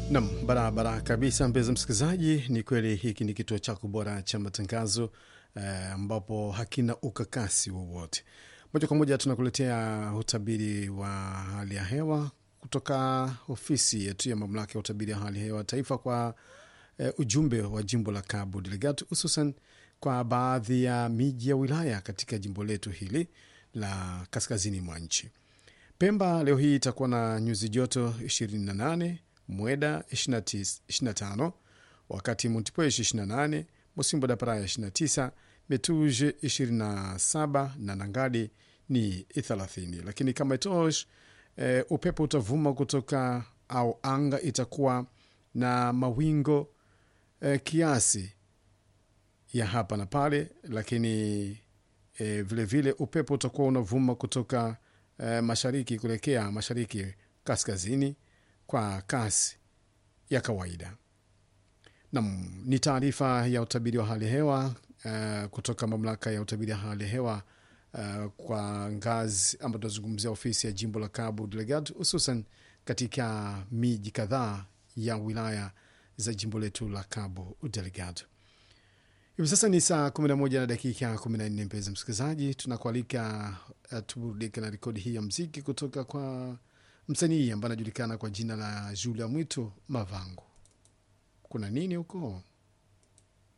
Nam, barabara kabisa mpenzi msikilizaji, ni kweli hiki ni kituo chako bora cha matangazo ambapo hakina ukakasi wowote. Moja kwa moja tunakuletea utabiri wa hali ya hewa kutoka ofisi yetu ya mamlaka ya utabiri wa hali ya hewa taifa kwa ujumbe wa jimbo la Cabo Delgado, hususan kwa baadhi ya miji ya wilaya katika jimbo letu hili la kaskazini mwa nchi. Pemba leo hii itakuwa na nyuzi joto 28, Mweda 25, wakati Montepuez 28, Musimbo da Praia 29, Metuje 27 na Nangadi ni 30. Lakini kama itosh, upepo utavuma kutoka au anga itakuwa na mawingo kiasi ya hapa na pale, lakini vile vile upepo utakuwa unavuma kutoka mashariki kuelekea mashariki kaskazini kwa kasi ya kawaida. Naam, ni taarifa ya utabiri wa hali ya hewa kutoka mamlaka ya utabiri wa hali ya hewa kwa ngazi ambayo tunazungumzia ofisi ya jimbo la Cabo Delgado, hususan katika miji kadhaa ya wilaya za jimbo letu la Cabo Delgado. Hivi sasa ni saa 11 na dakika 14, mpenzi msikilizaji, tunakualika tuburudike na rekodi hii ya mziki kutoka kwa msanii ambaye anajulikana kwa jina la Julia Mwito Mavango. Kuna nini huko?